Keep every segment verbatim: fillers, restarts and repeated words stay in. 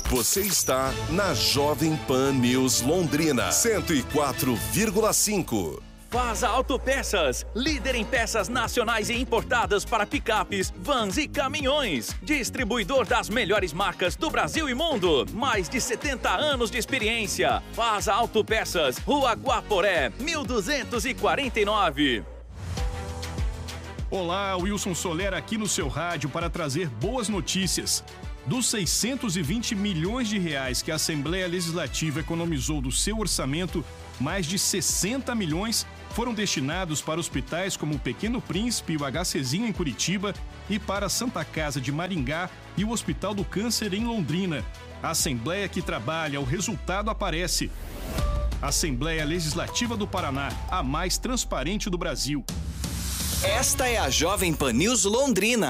Você está na Jovem Pan News Londrina, cento e quatro vírgula cinco. Fasa Autopeças, líder em peças nacionais e importadas para picapes, vans e caminhões. Distribuidor das melhores marcas do Brasil e mundo. Mais de setenta anos de experiência. Fasa Autopeças, Rua Guaporé, mil duzentos e quarenta e nove. Olá, Wilson Soler aqui no seu rádio para trazer boas notícias. Dos seiscentos e vinte milhões de reais que a Assembleia Legislativa economizou do seu orçamento, mais de sessenta milhões foram destinados para hospitais como o Pequeno Príncipe e o HCzinho em Curitiba e para a Santa Casa de Maringá e o Hospital do Câncer em Londrina. A Assembleia que trabalha, o resultado aparece. Assembleia Legislativa do Paraná, a mais transparente do Brasil. Esta é a Jovem Pan News Londrina.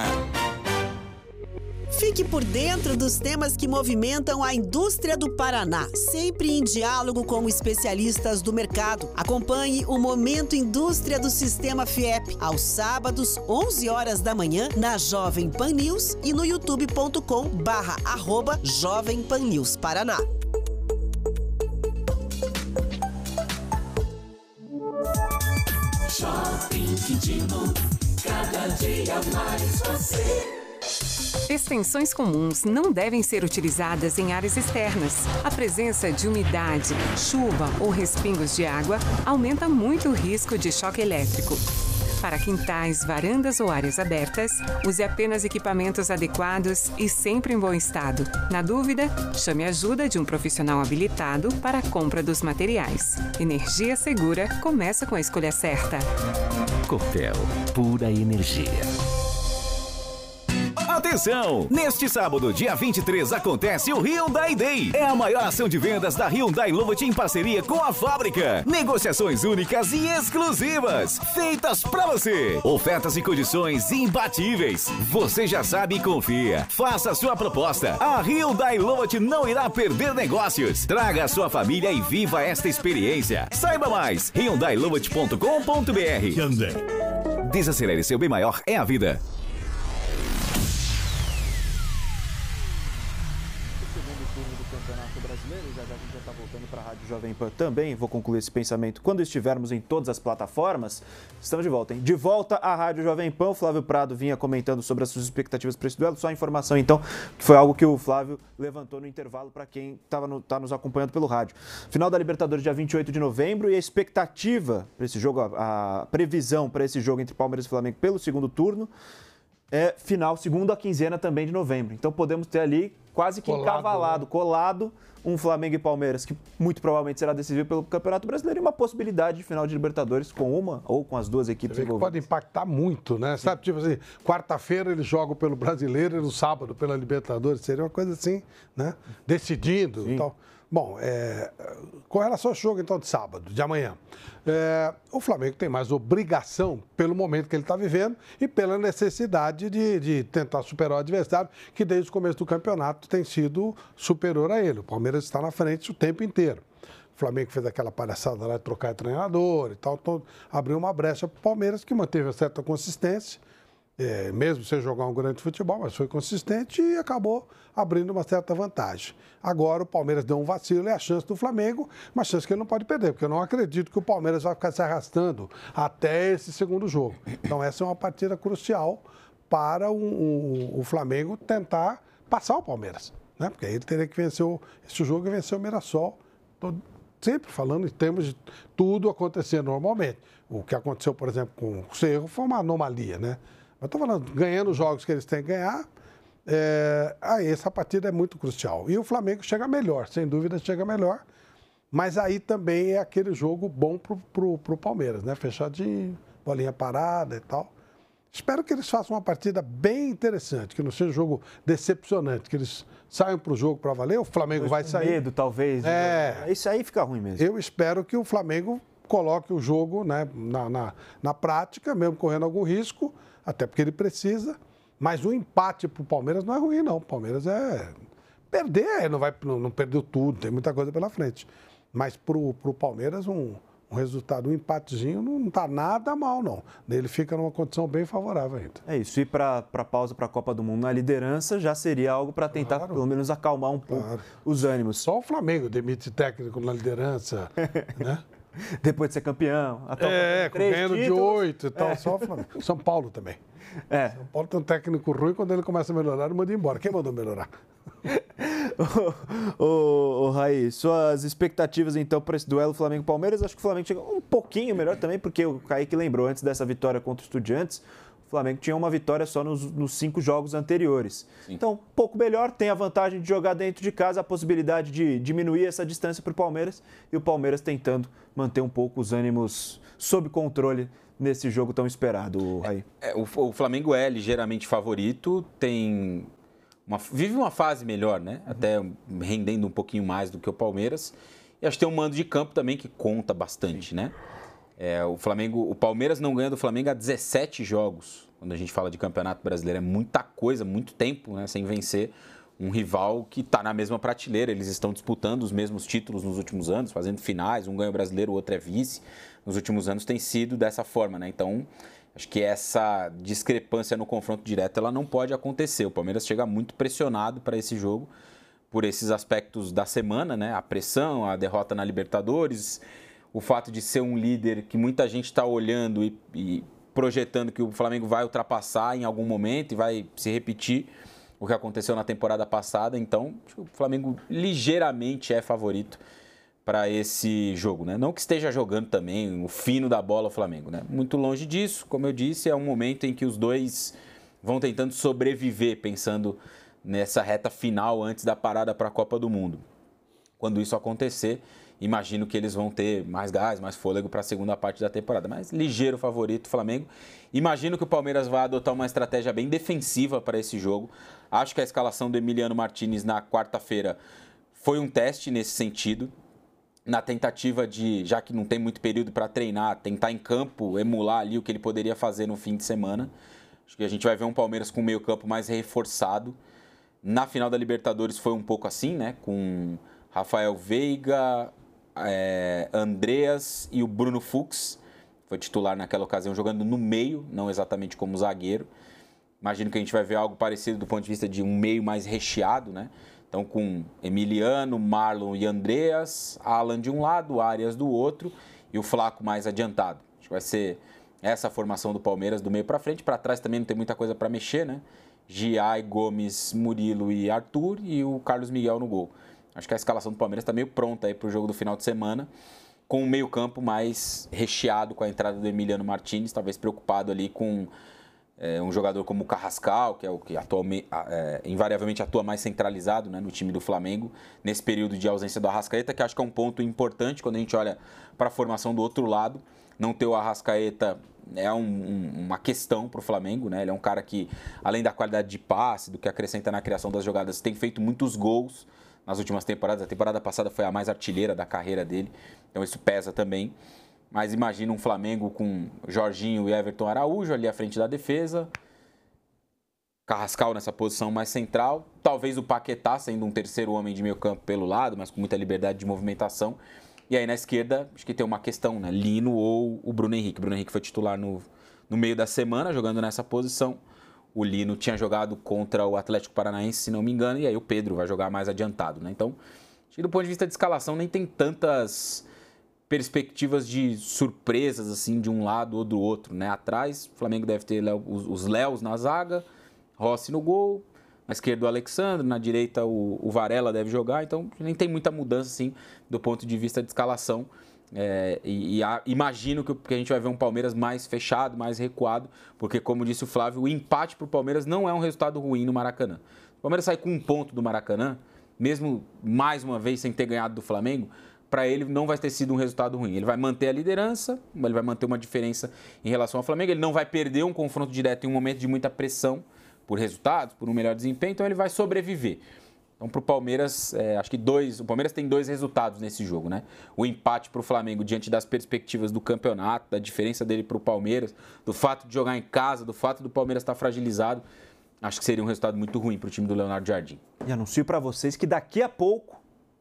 Fique por dentro dos temas que movimentam a indústria do Paraná, sempre em diálogo com especialistas do mercado. Acompanhe o Momento Indústria do Sistema Fiep, aos sábados, onze horas da manhã, na Jovem Pan News e no youtube ponto com barra arroba Jovem Pan News Paraná. Shopping Quintino, cada dia mais você. Extensões comuns não devem ser utilizadas em áreas externas. A presença de umidade, chuva ou respingos de água aumenta muito o risco de choque elétrico. Para quintais, varandas ou áreas abertas, use apenas equipamentos adequados e sempre em bom estado. Na dúvida, chame a ajuda de um profissional habilitado para a compra dos materiais. Energia segura começa com a escolha certa. Copel, pura energia. Atenção! Neste sábado, dia vinte e três, acontece o Hyundai Day. É a maior ação de vendas da Hyundai Lovat em parceria com a fábrica. Negociações únicas e exclusivas, feitas pra você. Ofertas e condições imbatíveis. Você já sabe e confia. Faça a sua proposta. A Hyundai Lovat não irá perder negócios. Traga a sua família e viva esta experiência. Saiba mais, hyundai lovat ponto com ponto br. Hyundai. Desacelere, seu bem maior é a vida. Jovem Pan também, vou concluir esse pensamento quando estivermos em todas as plataformas. Estamos de volta, hein? De volta à Rádio Jovem Pan. O Flávio Prado vinha comentando sobre as suas expectativas para esse duelo. Só a informação, então, que foi algo que o Flávio levantou no intervalo para quem estava no, tá nos acompanhando pelo rádio. Final da Libertadores, dia vinte e oito de novembro, e a expectativa para esse jogo, a, a previsão para esse jogo entre Palmeiras e Flamengo pelo segundo turno é final, segunda quinzena também de novembro. Então podemos ter ali quase que colado, encavalado, né? colado, um Flamengo e Palmeiras, que muito provavelmente será decidido pelo Campeonato Brasileiro, e uma possibilidade de final de Libertadores com uma ou com as duas equipes envolvidas. Pode impactar muito, né? Sim. Sabe, tipo assim, quarta-feira eles jogam pelo Brasileiro e no sábado pela Libertadores, seria uma coisa assim, né? Decidindo Sim. e tal. Bom, é, com relação ao jogo, então, de sábado, de amanhã, é, o Flamengo tem mais obrigação pelo momento que ele está vivendo e pela necessidade de, de tentar superar o adversário, que desde o começo do campeonato tem sido superior a ele. O Palmeiras está na frente o tempo inteiro. O Flamengo fez aquela palhaçada lá de trocar de treinador e tal, então abriu uma brecha para o Palmeiras, que manteve uma certa consistência, é, mesmo sem jogar um grande futebol, mas foi consistente e acabou abrindo uma certa vantagem. Agora o Palmeiras deu um vacilo, é a chance do Flamengo, uma chance que ele não pode perder, porque eu não acredito que o Palmeiras vai ficar se arrastando até esse segundo jogo. Então essa é uma partida crucial para o, o, o Flamengo tentar passar o Palmeiras, né? Porque aí ele teria que vencer o, esse jogo e vencer o Mirassol. Tô sempre falando em termos de tudo acontecer normalmente. O que aconteceu, por exemplo, com o Cerro foi uma anomalia, né? Eu estou falando, ganhando os jogos que eles têm que ganhar, é, aí essa partida é muito crucial. E o Flamengo chega melhor, sem dúvida chega melhor, mas aí também é aquele jogo bom para o Palmeiras, né? Fechadinho, bolinha parada e tal. Espero que eles façam uma partida bem interessante, que não seja um jogo decepcionante, que eles saiam para o jogo para valer, o Flamengo Mas vai com sair. medo, talvez. É. Né? Isso aí fica ruim mesmo. Eu espero que o Flamengo coloque o jogo, né, na, na, na prática, mesmo correndo algum risco, até porque ele precisa, mas o empate para o Palmeiras não é ruim, não. O Palmeiras é... Perder, não, vai, não, não perdeu tudo, tem muita coisa pela frente. Mas para o Palmeiras, um, um resultado, um empatezinho, não está nada mal, não. Ele fica numa condição bem favorável ainda. É isso. E para a pausa para a Copa do Mundo na liderança já seria algo para tentar, claro, pelo menos, acalmar um pouco, claro, os ânimos. Só o Flamengo demite técnico na liderança, né? Depois de ser campeão. É, ganhando de oito e tal, é. Só o Flamengo. São Paulo também. É. São Paulo tem um técnico ruim, quando ele começa a melhorar, ele manda embora. Quem mandou melhorar? ô, ô, ô, Raí, suas expectativas então para esse duelo Flamengo-Palmeiras? Acho que o Flamengo chegou um pouquinho melhor também, porque o Kaique lembrou, antes dessa vitória contra o Estudiantes, o Flamengo tinha uma vitória só nos, nos cinco jogos anteriores. Sim. Então, um pouco melhor, tem a vantagem de jogar dentro de casa, a possibilidade de diminuir essa distância para o Palmeiras, e o Palmeiras tentando manter um pouco os ânimos sob controle nesse jogo tão esperado, Raí. É, é, o, o Flamengo é ligeiramente favorito, tem uma, vive uma fase melhor, né? Uhum. Até rendendo um pouquinho mais do que o Palmeiras. E acho que tem um mando de campo também que conta bastante, Sim. né? É, o Flamengo, o Palmeiras não ganha do Flamengo há dezessete jogos. Quando a gente fala de Campeonato Brasileiro, é muita coisa, muito tempo, né, sem vencer um rival que está na mesma prateleira. Eles estão disputando os mesmos títulos nos últimos anos, fazendo finais, um ganha o brasileiro, o outro é vice. Nos últimos anos tem sido dessa forma, né? Então, acho que essa discrepância no confronto direto ela não pode acontecer. O Palmeiras chega muito pressionado para esse jogo por esses aspectos da semana, né? A pressão, a derrota na Libertadores, o fato de ser um líder que muita gente está olhando e, e projetando que o Flamengo vai ultrapassar em algum momento e vai se repetir o que aconteceu na temporada passada. Então, acho que o Flamengo ligeiramente é favorito para esse jogo, né? Não que esteja jogando também o fino da bola o Flamengo, né? Muito longe disso, como eu disse, é um momento em que os dois vão tentando sobreviver, pensando nessa reta final antes da parada para a Copa do Mundo. Quando isso acontecer, imagino que eles vão ter mais gás, mais fôlego para a segunda parte da temporada. Mas ligeiro favorito o Flamengo. Imagino que o Palmeiras vai adotar uma estratégia bem defensiva para esse jogo. Acho que a escalação do Emiliano Martínez na quarta-feira foi um teste nesse sentido. Na tentativa de, já que não tem muito período para treinar, tentar em campo emular ali o que ele poderia fazer no fim de semana. Acho que a gente vai ver um Palmeiras com o meio-campo mais reforçado. Na final da Libertadores foi um pouco assim, né? Com Rafael Veiga, é, Andreas e o Bruno Fux. Foi titular naquela ocasião, jogando no meio, não exatamente como zagueiro. Imagino que a gente vai ver algo parecido do ponto de vista de um meio mais recheado, né? Então, com Emiliano, Marlon e Andreas, Alan de um lado, Arias do outro e o Flaco mais adiantado. Acho que vai ser essa a formação do Palmeiras do meio para frente. Para trás também não tem muita coisa para mexer, né? Giai, Gomes, Murilo e Arthur e o Carlos Miguel no gol. Acho que a escalação do Palmeiras está meio pronta aí para o jogo do final de semana, com o meio campo mais recheado com a entrada do Emiliano Martínez, talvez preocupado ali com é, um jogador como o Carrascal, que é o que atualmente, é, invariavelmente atua mais centralizado, né, no time do Flamengo, nesse período de ausência do Arrascaeta, que acho que é um ponto importante quando a gente olha para a formação do outro lado. Não ter o Arrascaeta é um, um, uma questão para o Flamengo, né? Ele é um cara que, além da qualidade de passe, do que acrescenta na criação das jogadas, tem feito muitos gols nas últimas temporadas. A temporada passada foi a mais artilheira da carreira dele, então isso pesa também. Mas imagina um Flamengo com Jorginho e Everton Araújo ali à frente da defesa, Carrascal nessa posição mais central, talvez o Paquetá sendo um terceiro homem de meio campo pelo lado, mas com muita liberdade de movimentação. E aí na esquerda, acho que tem uma questão, né? Lino ou o Bruno Henrique. O Bruno Henrique foi titular no, no meio da semana, jogando nessa posição. O Lino tinha jogado contra o Atlético Paranaense, se não me engano, e aí o Pedro vai jogar mais adiantado, né? Então, acho que do ponto de vista de escalação, nem tem tantas perspectivas de surpresas, assim, de um lado ou do outro, né? Atrás, o Flamengo deve ter os, os Léos na zaga, Rossi no gol, na esquerda o Alexandre, na direita o, o Varela deve jogar, então nem tem muita mudança, assim, do ponto de vista de escalação. É, e, e a, imagino que, que a gente vai ver um Palmeiras mais fechado, mais recuado, porque, como disse o Flávio, o empate para o Palmeiras não é um resultado ruim no Maracanã. O Palmeiras sai com um ponto do Maracanã, mesmo mais uma vez sem ter ganhado do Flamengo, para ele não vai ter sido um resultado ruim. Ele vai manter a liderança, ele vai manter uma diferença em relação ao Flamengo, ele não vai perder um confronto direto em um momento de muita pressão por resultados, por um melhor desempenho, então ele vai sobreviver. Então, para o Palmeiras, é, acho que dois, o Palmeiras tem dois resultados nesse jogo, né? O empate para o Flamengo diante das perspectivas do campeonato, da diferença dele para o Palmeiras, do fato de jogar em casa, do fato do Palmeiras estar fragilizado, acho que seria um resultado muito ruim para o time do Leonardo Jardim. E anuncio para vocês que daqui a pouco,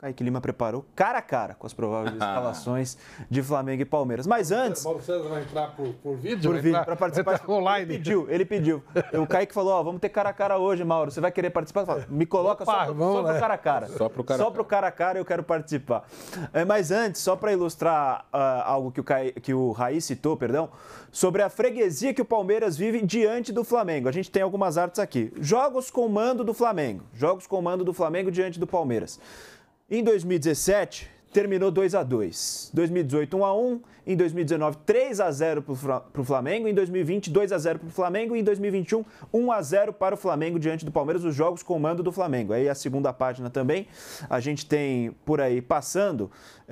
Kaique Lima preparou cara a cara com as prováveis escalações de Flamengo e Palmeiras. Mas antes... O Paulo César vai entrar por, por vídeo? Por vídeo, para participar. Online. Ele pediu, ele pediu. O Kaique falou, ó, vamos ter cara a cara hoje, Mauro. Você vai querer participar? Falo, me coloca Opa, só, pro, só pro cara a cara. Só pro cara, só pro cara a cara eu quero participar. É, mas antes, só para ilustrar uh, algo que o, Kai, que o Raí citou, perdão, sobre a freguesia que o Palmeiras vive diante do Flamengo. A gente tem algumas artes aqui. Jogos com mando do Flamengo. Jogos com mando do Flamengo diante do Palmeiras. Em dois mil e dezessete, terminou dois a dois. dois mil e dezoito, um a um. Em dois mil e dezenove, três a zero para o Flamengo. Em dois mil e vinte, dois a zero para o Flamengo. E em dois mil e vinte e um, um a zero para o Flamengo diante do Palmeiras. Os jogos com mando do Flamengo. Aí a segunda página também. A gente tem por aí passando...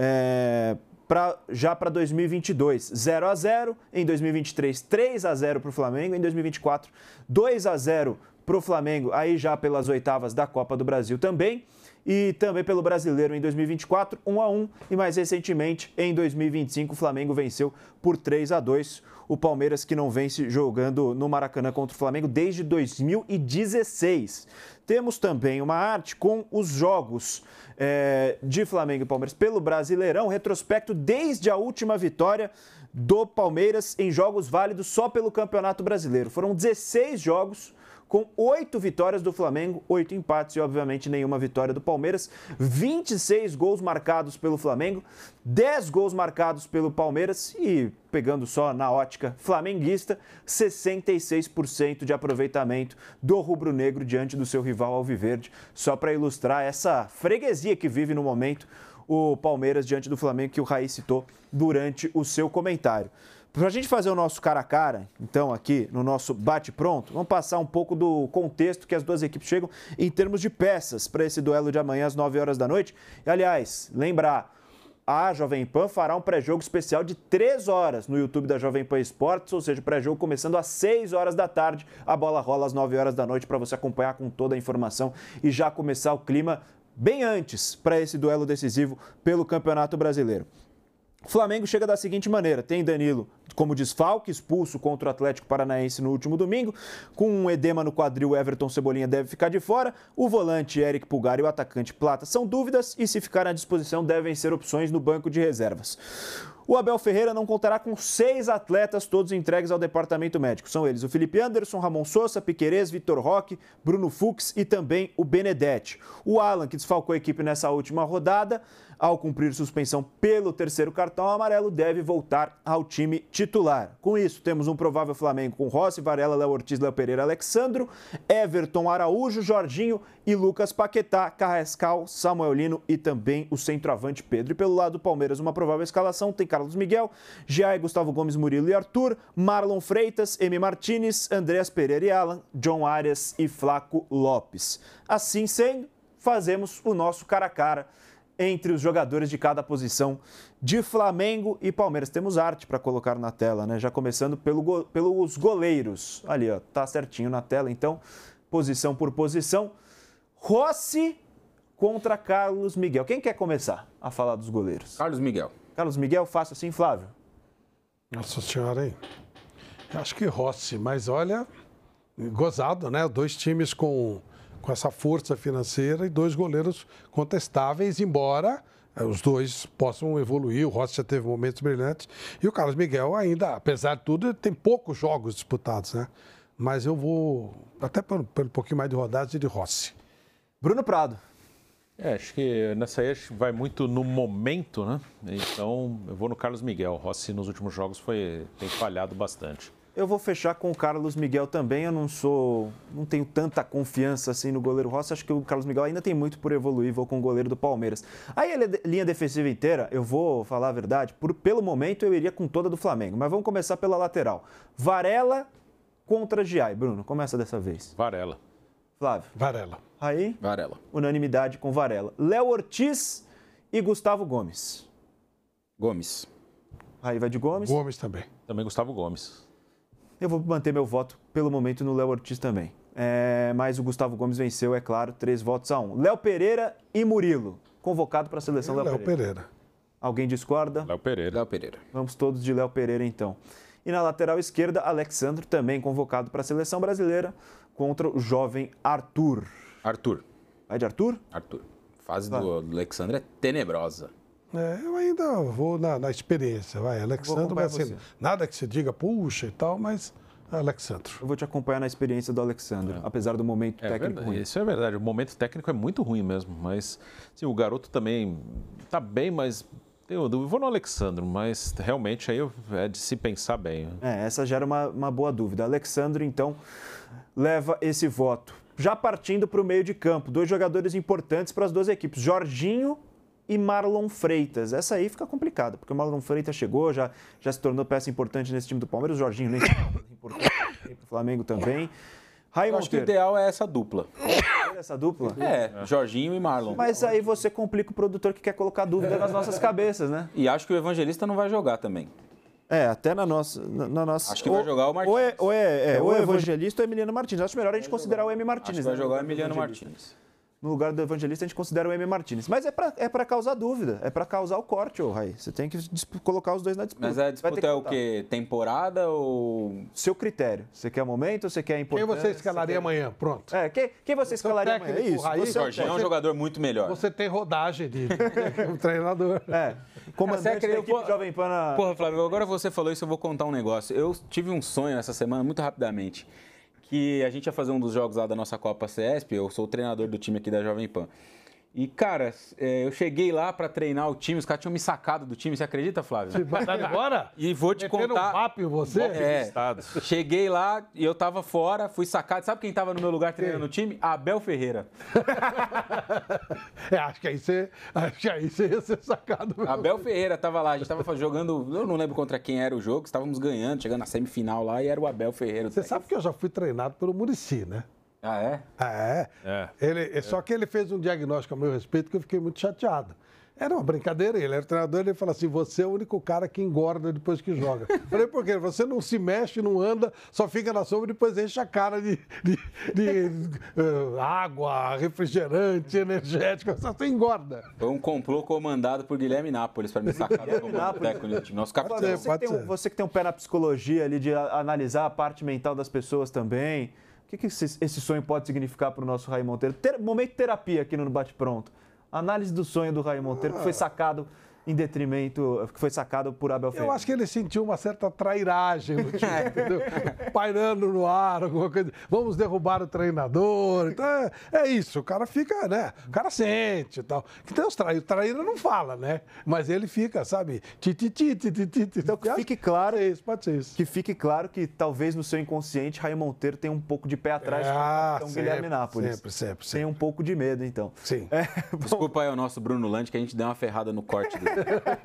É... Pra, já para dois mil e vinte e dois, zero a zero. Em dois mil e vinte e três, três a zero para o Flamengo. Em dois mil e vinte e quatro, dois a zero para o Flamengo, aí já pelas oitavas da Copa do Brasil também. E também pelo Brasileiro em dois mil e vinte e quatro, um a um. E mais recentemente, em dois mil e vinte e cinco, o Flamengo venceu por três a dois. O Palmeiras que não vence jogando no Maracanã contra o Flamengo desde dois mil e dezesseis. Temos também uma arte com os jogos é, de Flamengo e Palmeiras pelo Brasileirão, retrospecto desde a última vitória do Palmeiras em jogos válidos só pelo Campeonato Brasileiro. Foram dezesseis jogos com oito vitórias do Flamengo, oito empates e, obviamente, nenhuma vitória do Palmeiras. vinte e seis gols marcados pelo Flamengo, dez gols marcados pelo Palmeiras e, pegando só na ótica flamenguista, sessenta e seis por cento de aproveitamento do rubro-negro diante do seu rival alviverde. Só para ilustrar essa freguesia que vive no momento o Palmeiras diante do Flamengo, que o Raí citou durante o seu comentário. Para a gente fazer o nosso cara a cara, então, aqui no nosso bate-pronto, vamos passar um pouco do contexto que as duas equipes chegam em termos de peças para esse duelo de amanhã às nove horas da noite. E, aliás, lembrar, a Jovem Pan fará um pré-jogo especial de três horas no YouTube da Jovem Pan Esportes, ou seja, pré-jogo começando às seis horas da tarde. A bola rola às nove horas da noite para você acompanhar com toda a informação e já começar o clima bem antes para esse duelo decisivo pelo Campeonato Brasileiro. O Flamengo chega da seguinte maneira, tem Danilo como desfalque, expulso contra o Atlético Paranaense no último domingo, com um edema no quadril, Everton Cebolinha deve ficar de fora, o volante Eric Pulgar e o atacante Plata são dúvidas e se ficar à disposição devem ser opções no banco de reservas. O Abel Ferreira não contará com seis atletas, todos entregues ao departamento médico. São eles o Felipe Anderson, Ramon Sousa, Piquerez, Vitor Roque, Bruno Fux e também o Benedetti. O Alan, que desfalcou a equipe nessa última rodada, ao cumprir suspensão pelo terceiro cartão amarelo, deve voltar ao time titular. Com isso, temos um provável Flamengo com Rossi, Varela, Léo Ortiz, Léo Pereira, Alexandro, Everton, Araújo, Jorginho e Lucas Paquetá, Carrascal, Samuel Lino e também o centroavante Pedro. E pelo lado do Palmeiras, uma provável escalação tem Carlos Miguel, Jair, Gustavo Gomes, Murilo e Arthur, Marlon Freitas, Emi Martinez, Andreas Pereira e Alan, John Arias e Flaco Lopes. Assim sendo, fazemos o nosso cara a cara entre os jogadores de cada posição de Flamengo e Palmeiras. Temos arte para colocar na tela, né? Já começando pelo go- pelos goleiros. Ali, ó, tá certinho na tela, então, posição por posição. Rossi contra Carlos Miguel. Quem quer começar a falar dos goleiros? Carlos Miguel. Carlos Miguel, fácil assim, Flávio? Nossa senhora, hein? Acho que Rossi, mas olha, gozado, né? Dois times com, com essa força financeira e dois goleiros contestáveis, embora os dois possam evoluir. O Rossi já teve momentos brilhantes. E o Carlos Miguel ainda, apesar de tudo, tem poucos jogos disputados, né? Mas eu vou, até por, por um pouquinho mais de rodagem, de Rossi. Bruno Prado. É, acho que nessa aí acho que vai muito no momento, né? Então, eu vou no Carlos Miguel. O Rossi nos últimos jogos foi, tem falhado bastante. Eu vou fechar com o Carlos Miguel também. Eu não sou, não tenho tanta confiança assim no goleiro Rossi. Acho que o Carlos Miguel ainda tem muito por evoluir. Vou com o goleiro do Palmeiras. Aí a linha defensiva inteira, eu vou falar a verdade, por, pelo momento eu iria com toda do Flamengo. Mas vamos começar pela lateral. Varela contra Giai. Bruno, começa dessa vez. Varela. Flávio. Varela. Aí, Varela. Unanimidade com Varela. Léo Ortiz e Gustavo Gomes. Gomes. Aí vai de Gomes. Gomes também. Também Gustavo Gomes. Eu vou manter meu voto, pelo momento, no Léo Ortiz também. É, mas o Gustavo Gomes venceu, é claro, três votos a um. Léo Pereira e Murilo. Convocado para a seleção Léo Pereira. Léo Pereira. Alguém discorda? Léo Pereira. Léo Pereira. Vamos todos de Léo Pereira, então. E na lateral esquerda, Alexandro, também convocado para a seleção brasileira, contra o jovem Arthur. Arthur. Vai de Arthur? Arthur. A fase do Alexandre é tenebrosa. É, eu ainda vou na, na experiência, vai. Alexandre vai ser nada que se diga, puxa e tal, mas Alexandre. Eu vou te acompanhar na experiência do Alexandre, é. apesar do momento é técnico verdade, ruim. Isso é verdade, o momento técnico é muito ruim mesmo, mas assim, o garoto também tá bem, mas eu vou no Alexandre, mas realmente aí é de se pensar bem. É, essa gera uma, uma boa dúvida. Alexandre, então, leva esse voto. Já partindo para o meio de campo, dois jogadores importantes para as duas equipes, Jorginho e Marlon Freitas. Essa aí fica complicada, porque o Marlon Freitas chegou, já, já se tornou peça importante nesse time do Palmeiras. O Jorginho nem é importante para o Flamengo também. Raí Eu acho que o ideal é essa dupla. Essa dupla? É, Jorginho e Marlon. Mas aí você complica o produtor que quer colocar dúvida nas nossas cabeças, né? E acho que o Evangelista não vai jogar também. É, até na nossa... Na, na nossa... Acho que vai jogar o Martins. Ou é, ou é, é, ou é Evangelista ou Emiliano Martins. Acho melhor a gente considerar o M. Martins. Acho que vai né? jogar o Emiliano Martins. No lugar do Evangelista, a gente considera o M. Martins. Mas é para é pra causar dúvida, é para causar o corte, ô Raí. Você tem que colocar os dois na disputa. Mas a disputa é o quê? Temporada ou... Seu critério. Você quer momento ou você quer importância? Quem você escalaria quer... amanhã? Pronto. É, quem, quem você escalaria amanhã? É isso. O Jorginho é um jogador muito melhor. Você tem rodagem de, de, de um treinador. É. Comandante da equipe Jovem Pan na... Porra, Flávio, agora você falou isso, eu vou contar um negócio. Eu tive um sonho essa semana, muito rapidamente, que a gente ia fazer um dos jogos lá da nossa Copa C E S P, eu sou o treinador do time aqui da Jovem Pan. E, cara, eu cheguei lá pra treinar o time, os caras tinham me sacado do time, você acredita, Flávio? Você vai dar agora? E vou te Metendo contar... um papo em você? É, cheguei lá e eu tava fora, fui sacado. Sabe quem tava no meu lugar treinando o time? Abel Ferreira. É, acho que aí você, acho que aí você ia ser sacado. Mesmo. Abel Ferreira tava lá, a gente tava jogando, eu não lembro contra quem era o jogo, estávamos ganhando, chegando na semifinal lá e era o Abel Ferreira. Você sabe que eu já fui treinado pelo Muricy, né? Ah, é? É. é. Ele, é. Só que ele fez um diagnóstico a meu respeito que eu fiquei muito chateado. Era uma brincadeira, ele era treinador, ele falou assim, você é o único cara que engorda depois que joga. Falei, por quê? Você não se mexe, não anda, só fica na sombra e depois enche a cara de, de, de uh, água, refrigerante, energético, só você engorda. Foi um complô comandado por Guilherme Nápoles para me sacar como técnico do time. Nosso capitão. Você, você, que tem um, você que tem um pé na psicologia ali de analisar a parte mental das pessoas também, o que, que esse, esse sonho pode significar para o nosso Raí Monteiro? Ter, momento de terapia aqui no Bate Pronto. Análise do sonho do Raí Monteiro, que foi sacado em detrimento, que foi sacado por Abel Ferreira. Eu acho que ele sentiu uma certa trairagem no time, entendeu? Pairando no ar, alguma coisa. Vamos derrubar o treinador. Então é, é isso, o cara fica, né? O cara sente e tal. Então os traídos, traíra não fala, né? Mas ele fica, sabe? Tititi, tititi. Então que fique claro, pode ser isso, pode ser isso. Que fique claro que talvez no seu inconsciente Raí Monteiro tem um pouco de pé atrás ah, com o Guilherme Nápoles. Sempre, sempre, sempre. Tem um pouco de medo, então. Sim. É, Desculpa aí o nosso Bruno Lante, que a gente deu uma ferrada no corte dele.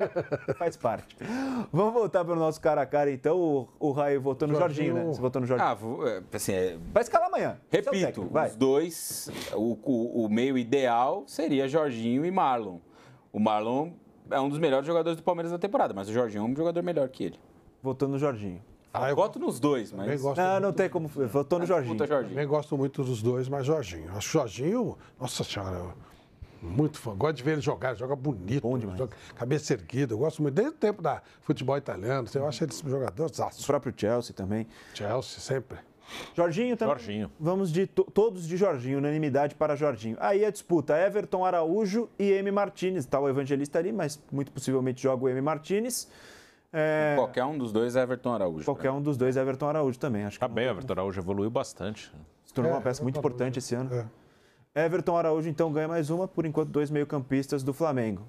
Faz parte. Vamos voltar para o nosso cara a cara, então. O, o Raí votou no Jorginho, Jorginho, né? Você votou no Jorginho. Ah, vou, assim, é... Vai escalar amanhã. Repito, os dois, o, o, o meio ideal seria Jorginho e Marlon. O Marlon é um dos melhores jogadores do Palmeiras da temporada, mas o Jorginho é um jogador melhor que ele. Votou no Jorginho. Ah, eu voto nos dois, mas... Não, não muito... tem como... Votou no Jorginho. Jorginho. Também gosto muito dos dois, mas Jorginho. Acho que Jorginho... Nossa Senhora... Eu... Muito fã. Gosto de ver ele jogar, ele joga bonito. Bom demais. Joga cabeça erguida. Eu gosto muito, desde o tempo da futebol italiano. Eu acho ele um jogador zaço. O próprio Chelsea também. Chelsea, sempre. Jorginho também. Jorginho. Vamos de to todos de Jorginho, unanimidade para Jorginho. Aí a disputa, Everton Araújo e M. Martins. Está o Evangelista ali, mas muito possivelmente joga o M. Martins. É... Qualquer um dos dois é Everton Araújo. Qualquer um dos dois é Everton Araújo também. Acho que tá bem, o Everton Araújo evoluiu bastante. Se tornou é, uma peça muito importante esse ano. É. Everton Araújo, então, ganha mais uma, por enquanto, dois meio-campistas do Flamengo.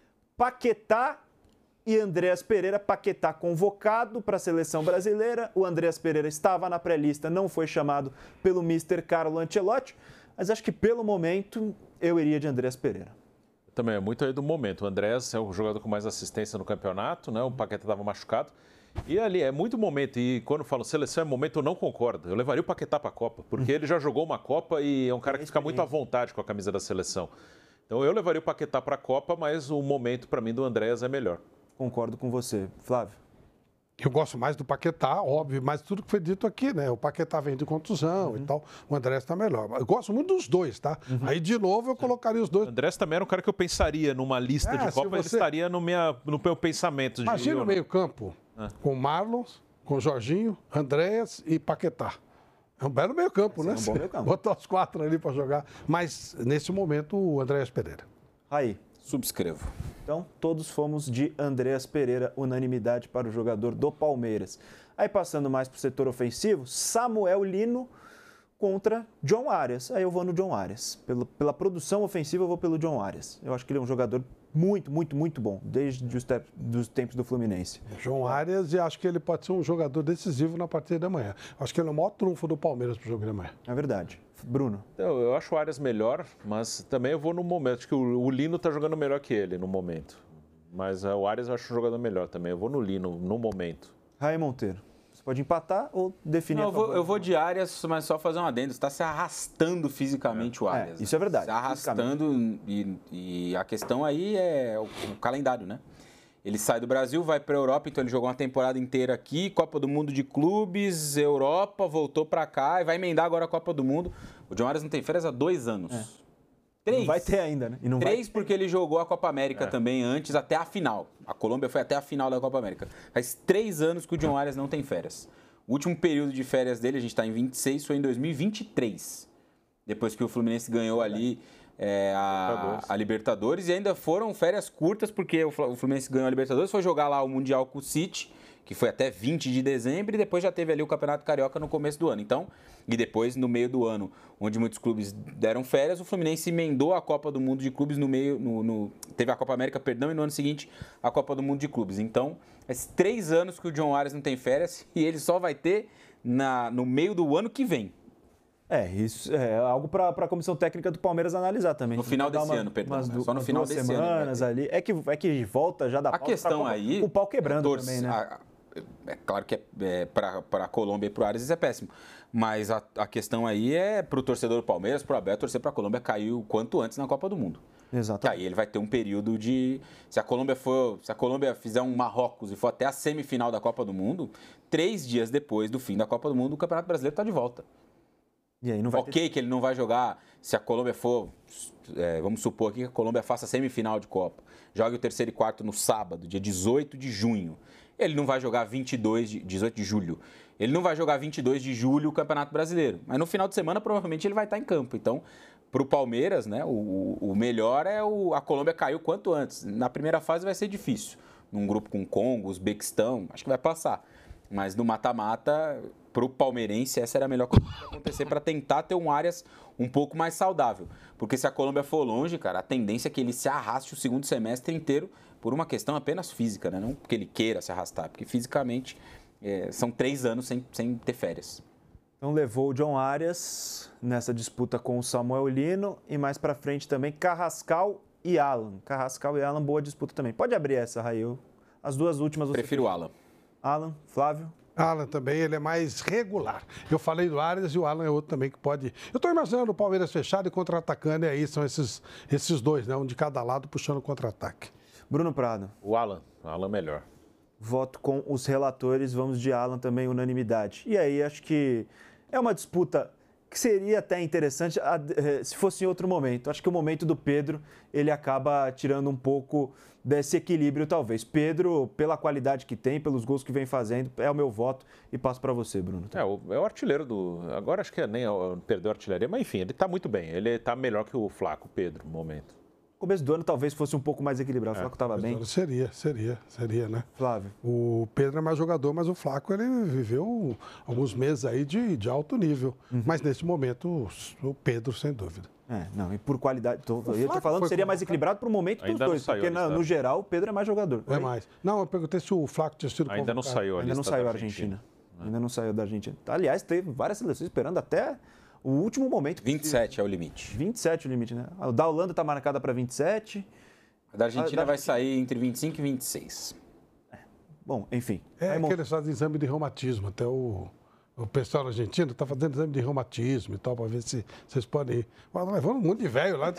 Paquetá e Andreas Pereira. Paquetá convocado para a seleção brasileira. O Andreas Pereira estava na pré-lista, não foi chamado pelo mister Carlo Ancelotti. Mas acho que, pelo momento, eu iria de Andreas Pereira. Também é muito aí do momento. O Andreas é o jogador com mais assistência no campeonato, né? O Paquetá estava machucado. E ali é muito momento, e quando eu falo seleção é momento, eu não concordo. Eu levaria o Paquetá para a Copa, porque ele já jogou uma Copa e é um cara que fica muito à vontade com a camisa da seleção. Então eu levaria o Paquetá para a Copa, mas o momento para mim do Andreas é melhor. Concordo com você. Flávio? Eu gosto mais do Paquetá, óbvio, mas tudo que foi dito aqui, né? O Paquetá vem de contusão uhum. e tal, o Andrés está melhor. Eu gosto muito dos dois, tá? Uhum. Aí, de novo, eu colocaria os dois. O Andrés também era um cara que eu pensaria numa lista é, de Copa, você... ele estaria no, minha, no meu pensamento. Imagina de... o meio-campo ah. com Marlon, com Jorginho, Andréas e Paquetá. É um belo meio-campo, né? É um bom meio-campo. Botar os quatro ali para jogar. Mas, nesse momento, o Andréas Pereira. Aí. Subscrevo. Então, todos fomos de Andreas Pereira, unanimidade para o jogador do Palmeiras. Aí, passando mais para o setor ofensivo, Samuel Lino contra John Arias. Aí eu vou no John Arias. Pela, pela produção ofensiva, eu vou pelo John Arias. Eu acho que ele é um jogador muito, muito, muito bom, desde os, te dos tempos do Fluminense. João Arias, e acho que ele pode ser um jogador decisivo na partida da manhã. Acho que ele é o maior trunfo do Palmeiras para o jogo da manhã. É verdade. Bruno? Eu, eu acho o Arias melhor, mas também eu vou no momento. Acho que o, o Lino está jogando melhor que ele no momento. Mas uh, o Arias eu acho um jogador melhor também. Eu vou no Lino no momento. Raí Monteiro. Você pode empatar ou definir Não, a favor? Eu vou, eu vou de Arias, mas só fazer um adendo. Você está se arrastando fisicamente é. o Arias. É, isso é verdade. Se arrastando e, e a questão aí é o, o calendário, né? Ele sai do Brasil, vai para a Europa, então ele jogou uma temporada inteira aqui, Copa do Mundo de Clubes, Europa, voltou para cá e vai emendar agora a Copa do Mundo. O John Arias não tem férias há dois anos. É. Três. Não vai ter ainda, né? E não Três vai porque ele jogou a Copa América é. também antes, até a final. A Colômbia foi até a final da Copa América. Faz três anos que o John Arias não tem férias. O último período de férias dele, a gente está em vinte e seis, foi em dois mil e vinte e três. Depois que o Fluminense ganhou ali é, a, Libertadores. a Libertadores. E ainda foram férias curtas, porque o Fluminense ganhou a Libertadores, foi jogar lá o Mundial com o City, que foi até vinte de dezembro, e depois já teve ali o Campeonato Carioca no começo do ano. Então, e depois, no meio do ano, onde muitos clubes deram férias, o Fluminense emendou a Copa do Mundo de Clubes no meio... No, no, teve a Copa América, perdão, e no ano seguinte a Copa do Mundo de Clubes. Então, esses três anos que o John Arias não tem férias, e ele só vai ter na, no meio do ano que vem. É, isso é algo para a comissão técnica do Palmeiras analisar também. No final desse uma, ano, perdão. Umas, né? Só no final duas desse semanas ano. ali. É que, é que volta já da A questão pra, aí... o pau quebrando torce, também, né? A, é claro que é, é, para a Colômbia e para o Arias isso é péssimo. Mas a, a questão aí é para o torcedor do Palmeiras, para o Abel, torcer para a Colômbia cair o quanto antes na Copa do Mundo. Exato. Que aí ele vai ter um período de... Se a Colômbia for, se a Colômbia fizer um Marrocos e for até a semifinal da Copa do Mundo, três dias depois do fim da Copa do Mundo, o Campeonato Brasileiro está de volta. E aí não vai ok ter... que ele não vai jogar, se a Colômbia for, é, vamos supor aqui que a Colômbia faça semifinal de Copa, jogue o terceiro e quarto no sábado, dia dezoito de junho. Ele não vai jogar vinte e dois de, dezoito de julho. Ele não vai jogar vinte e dois de julho o Campeonato Brasileiro. Mas no final de semana, provavelmente, ele vai estar em campo. Então, para o Palmeiras, né, o, o melhor é o, a Colômbia cair o quanto antes. Na primeira fase vai ser difícil. Num grupo com Congo, Uzbequistão, acho que vai passar. Mas no mata-mata, para o palmeirense, essa era a melhor coisa que ia acontecer para tentar ter um Arias um pouco mais saudável. Porque se a Colômbia for longe, cara, a tendência é que ele se arraste o segundo semestre inteiro por uma questão apenas física, né? Não porque ele queira se arrastar, porque fisicamente é, são três anos sem, sem ter férias. Então levou o John Arias nessa disputa com o Samuel Lino e mais para frente também Carrascal e Alan. Carrascal e Alan, boa disputa também. Pode abrir essa, Rail. As duas últimas... Prefiro o Alan. Alan, Flávio? Alan também, ele é mais regular. Eu falei do Arias e o Alan é outro também que pode... Eu estou imaginando o Palmeiras fechado e contra-atacando, e aí são esses, esses dois, né? Um de cada lado puxando o contra-ataque. Bruno Prado. O Alan. O Alan melhor. Voto com os relatores, vamos de Alan também, unanimidade. E aí, acho que é uma disputa que seria até interessante se fosse em outro momento. Acho que o momento do Pedro, ele acaba tirando um pouco desse equilíbrio, talvez. Pedro, pela qualidade que tem, pelos gols que vem fazendo, é o meu voto e passo para você, Bruno. É o, é o artilheiro do... Agora acho que nem perdeu a artilharia, mas enfim, ele está muito bem. Ele está melhor que o Flaco, Pedro, no momento. Começo do ano talvez fosse um pouco mais equilibrado. O Flaco estava bem. Seria, seria, seria, né? Flávio. O Pedro é mais jogador, mas o Flaco ele viveu alguns meses aí de, de alto nível. Uhum. Mas nesse momento, o Pedro, sem dúvida. É, não, e por qualidade. Tô, eu estou falando que seria mais equilibrado para o momento dos dois, saiu, porque na, no geral o Pedro é mais jogador. É mais. Não, eu perguntei se o Flaco tinha sido Ainda convocado. não saiu a Ainda não saiu a Argentina. Argentina. Ainda não saiu da Argentina. Aliás, teve várias seleções esperando até o último momento. vinte e sete é o limite. vinte e sete é o limite, né? A da Holanda está marcada para vinte e sete. A da Argentina a da... vai sair entre vinte e cinco e vinte e seis. É. Bom, enfim. É aí, que eles fazem exame de reumatismo. Até o, o pessoal argentino está fazendo exame de reumatismo e tal, para ver se vocês podem ir. Mas levando um monte de velho lá.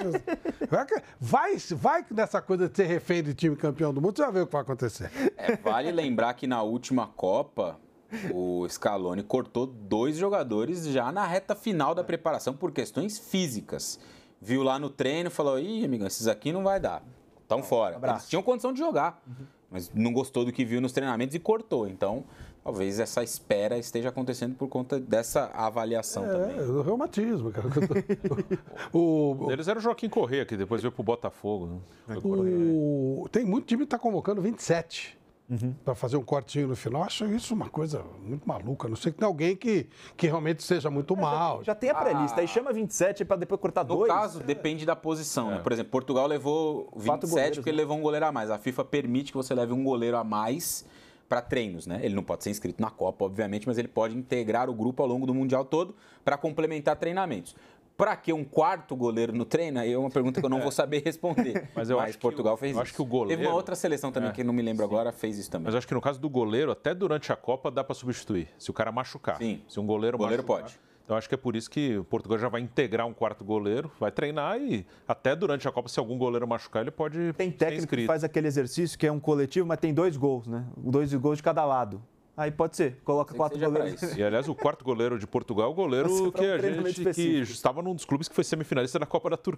Vai, vai nessa coisa de ser refém de time campeão do mundo, você vai ver o que vai acontecer. É, vale lembrar que na última Copa, o Scaloni cortou dois jogadores já na reta final da preparação por questões físicas. Viu lá no treino e falou, ih, amigão, esses aqui não vai dar. estão fora. abraço. Eles tinham condição de jogar, uhum. mas não gostou do que viu nos treinamentos e cortou. Então, talvez essa espera esteja acontecendo por conta dessa avaliação é, também. É, o reumatismo, cara. o, o... Eles eram o Joaquim Corrêa, que depois veio pro Botafogo. Né? O... Tem muito time que está convocando vinte e sete. Uhum. Para fazer um cortinho no final, acho isso uma coisa muito maluca. Não sei que tem alguém que, que realmente seja muito é, mal. Já, já tem a pré-lista, ah. aí chama vinte e sete para depois cortar no dois. No caso, é. depende da posição. É. Né? Por exemplo, Portugal levou vinte e sete porque ele levou um goleiro a mais. A FIFA permite que você leve um goleiro a mais para treinos, né? Ele não pode ser inscrito na Copa, obviamente, mas ele pode integrar o grupo ao longo do Mundial todo para complementar treinamentos. Para que um quarto goleiro no treino? Aí é uma pergunta que eu não vou saber responder. Mas, eu Mas acho Portugal que, fez eu isso. Acho que o goleiro... Teve uma outra seleção também, é, que não me lembro sim. agora, fez isso também. Mas eu acho que no caso do goleiro, até durante a Copa dá para substituir. Se o cara machucar. Sim. Se um goleiro, o goleiro machucar, pode. Então acho que é por isso que o Portugal já vai integrar um quarto goleiro, vai treinar e até durante a Copa, se algum goleiro machucar, ele pode Tem técnico que faz aquele exercício que é um coletivo, mas tem dois gols, né? Dois gols de cada lado. Aí pode ser, coloca quatro goleiros. E aliás, o quarto goleiro de Portugal é o goleiro que, um a gente, que estava num dos clubes que foi semifinalista na Copa da Turquia.